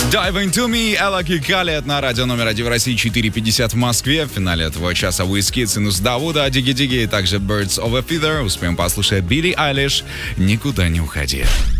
Dive Into Me, Элла Кикалет на радио номер 1 в России, 4:50 в Москве. В финале этого часа WizKids, Инус Дауда, Диги-Диги и также Birds of a Feather. Успеем послушать Билли Айлиш «Никуда не уходи».